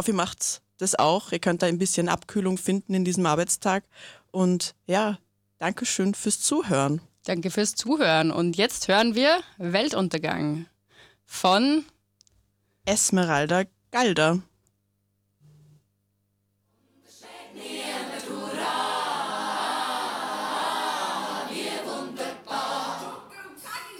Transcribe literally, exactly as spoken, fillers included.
ihr macht das auch. Ihr könnt da ein bisschen Abkühlung finden in diesem Arbeitstag. Und ja, Dankeschön fürs Zuhören. Danke fürs Zuhören. Und jetzt hören wir Weltuntergang von Esmeralda Galder.